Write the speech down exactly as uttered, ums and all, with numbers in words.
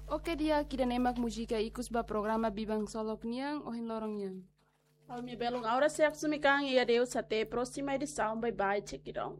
Oke dia, kita nemak musika ikus ba programa Bibang Solok Niang, ohin lorong niang. Ao me belong aura se sumikang e adeu até próxima edição. Bye bye, check it out.